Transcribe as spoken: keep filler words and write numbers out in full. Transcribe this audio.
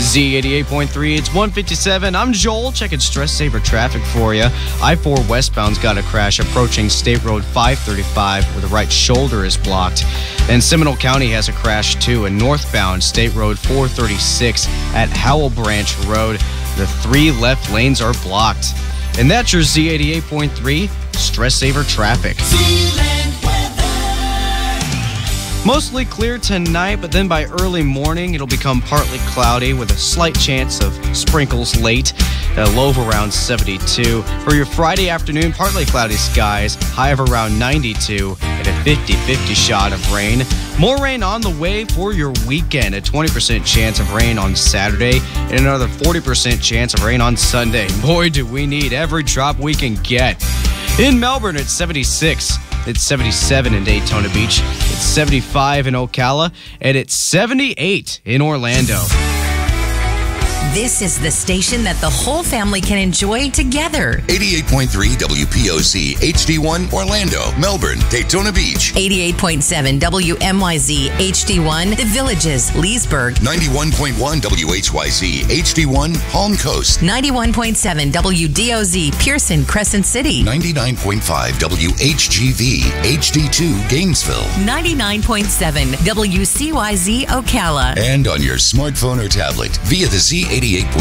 Z eighty-eight point three, it's one fifty-seven. I'm Joel, checking Stress Saver traffic for you. I four westbound's got a crash approaching State Road five thirty-five where the right shoulder is blocked. And Seminole County has a crash too, and northbound State Road four thirty-six at Howell Branch Road. The three left lanes are blocked. And that's your Z eighty-eight point three Stress Saver traffic. Mostly clear tonight, but then by early morning, it'll become partly cloudy with a slight chance of sprinkles late. A low of around seventy-two. For your Friday afternoon, partly cloudy skies, high of around ninety-two, and a fifty-fifty shot of rain. More rain on the way for your weekend. A twenty percent chance of rain on Saturday, and another forty percent chance of rain on Sunday. Boy, do we need every drop we can get. In Melbourne, it's seventy-six. It's seventy-seven in Daytona Beach. It's seventy-five in Ocala. And it's seventy-eight in Orlando. This is the station that the whole family can enjoy together. eighty-eight point three W P O C H D one Orlando, Melbourne, Daytona Beach. eighty-eight point seven W M Y Z H D one The Villages, Leesburg. ninety-one point one W H Y Z H D one Palm Coast. ninety-one point seven W D O Z Pearson, Crescent City. ninety-nine point five W H G V H D two Gainesville. ninety-nine point seven W C Y Z Ocala. And on your smartphone or tablet via the Z eighty-eight point